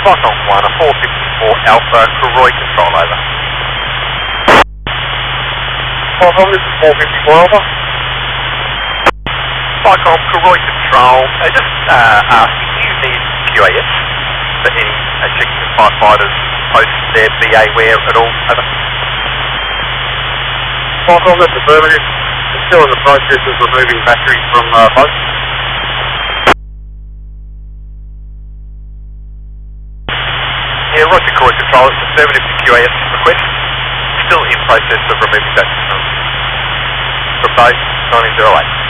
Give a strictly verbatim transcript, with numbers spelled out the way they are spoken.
Cyclone one, a four fifty-four Alpha, Kuroi control over. Cyclone, this is four fifty-four Alpha. Cyclone, Kuroi control, uh, just uh, asking, do you need Q A S for any uh, checking the firefighters post their B A wear at all? Over. Cyclone, that's affirmative. We're still in the process of removing batteries from uh, boats. Yeah, Roger, Kuroi control, it's affirmative to Q A S request. Still in process of removing batteries from, from boat nine zero eight.